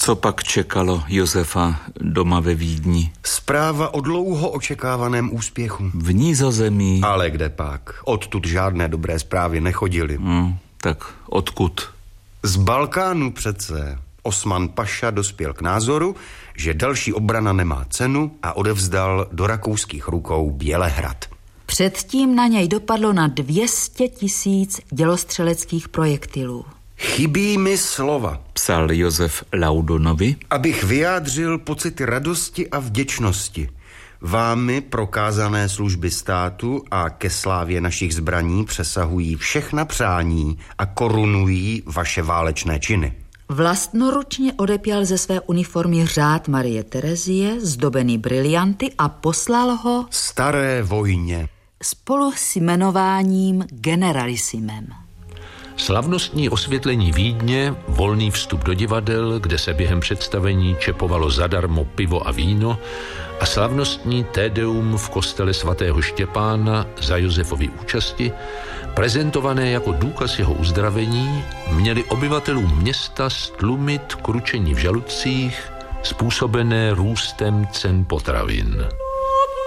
Co pak čekalo Josefa doma ve Vídni? Zpráva o dlouho očekávaném úspěchu. V Nizozemí. Ale kde pak? Odtud žádné dobré zprávy nechodily. Tak odkud? Z Balkánu přece. Osman Paša dospěl k názoru, že další obrana nemá cenu a odevzdal do rakouských rukou Bělehrad. Předtím na něj dopadlo na 200 000 dělostřeleckých projektilů. Chybí mi slova, psal Josef Laudonovi, abych vyjádřil pocity radosti a vděčnosti. Vámi prokázané služby státu a ke slávě našich zbraní přesahují všechna přání a korunují vaše válečné činy. Vlastnoručně odepěl ze své uniformy řád Marie Terezie, zdobený brilianty, a poslal ho staré vojně spolu s jmenováním generalissimem. Slavnostní osvětlení Vídně, volný vstup do divadel, kde se během představení čepovalo zadarmo pivo a víno, a slavnostní tédeum v kostele svatého Štěpána za Josefovy účasti, prezentované jako důkaz jeho uzdravení, měly obyvatelům města stlumit kručení v žaludcích způsobené růstem cen potravin.